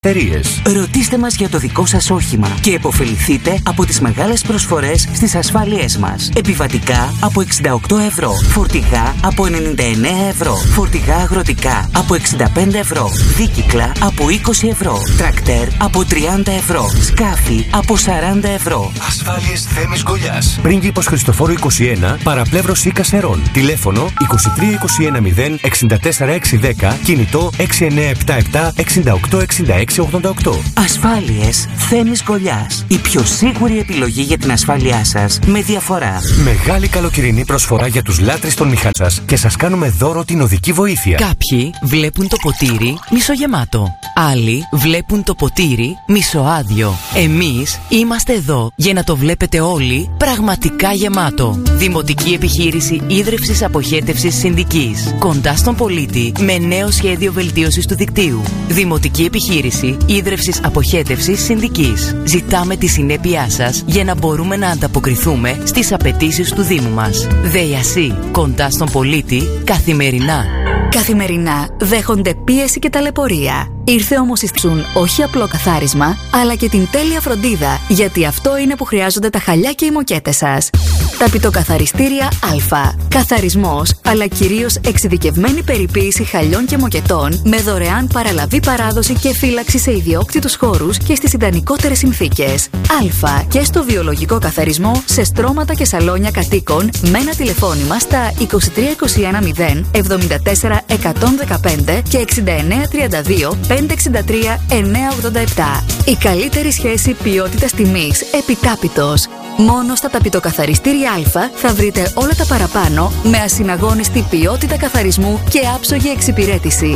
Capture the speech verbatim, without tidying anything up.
Ρωτήστε μας για το δικό σας όχημα και επωφεληθείτε από τις μεγάλες προσφορές στις ασφάλειές μας. Επιβατικά από εξήντα οκτώ ευρώ, φορτηγά από ενενήντα εννέα ευρώ, φορτηγά αγροτικά από εξήντα πέντε ευρώ, δίκυκλα από είκοσι ευρώ, τρακτέρ από τριάντα ευρώ, σκάφη από σαράντα ευρώ. Ασφάλειες Θέμης Γκολιάς. Πρίγκιπος Χριστοφόρου είκοσι ένα, παραπλεύρωση Κασερών. Τηλέφωνο είκοσι τρία είκοσι ένα μηδέν εξήντα τέσσερα εξακόσια δέκα, κινητό έξι εννέα επτά επτά εξήντα οκτώ εξήντα έξι ογδόντα οκτώ. Ασφάλειες Θέμης Γκολιάς. Η πιο σίγουρη επιλογή για την ασφάλειά σας με διαφορά. Μεγάλη καλοκαιρινή προσφορά για τους λάτρεις των μηχανών σας και σας κάνουμε δώρο την οδική βοήθεια. Κάποιοι βλέπουν το ποτήρι μισογεμάτο. Άλλοι βλέπουν το ποτήρι μισοάδιο. Εμείς είμαστε εδώ για να το βλέπετε όλοι πραγματικά γεμάτο. Δημοτική επιχείρηση ίδρυυσης αποχέτευσης Συνδικής. Κοντά στον πολίτη με νέο σχέδιο βελτίωσης του δικτύου. Δημοτική επιχείρηση ίδρυυσης αποχέτευσης Συνδικής. Ζητάμε τη συνέπειά σας για να μπορούμε να ανταποκριθούμε στις απαιτήσεις του Δήμου μας. ΔΕΙΑΣΥ. Κοντά στον πολίτη καθημερινά. Καθημερινά δέχονται πίεση και ταλαιπωρία. Ήρθε όμως ίσουν όχι απλό καθάρισμα, αλλά και την τέλεια φροντίδα, γιατί αυτό είναι που χρειάζονται τα χαλιά και οι μοκέτες σας. Ταπητοκαθαριστήρια Α. Καθαρισμός, αλλά κυρίως εξειδικευμένη περιποίηση χαλιών και μοκετών, με δωρεάν παραλαβή παράδοση και φύλαξη σε ιδιόκτητους χώρους και στις ιδανικότερες συνθήκες. Α. Και στο βιολογικό καθαρισμό σε στρώματα και σαλόνια κατοίκων, με ένα τηλεφώνημα στα είκοσι τρία είκοσι ένα μηδέν εβδομήντα τέσσερα εκατόν δεκαπέντε και εξήντα εννέα τριάντα δύο πεντακόσια εξήντα τρία εννιακόσια ογδόντα επτά. Η καλύτερη σχέση ποιότητας τιμής επιτάπητος. Μόνο στα ταπητοκαθαριστήρια Α θα βρείτε όλα τα παραπάνω με ασυναγώνιστη ποιότητα καθαρισμού και άψογη εξυπηρέτηση.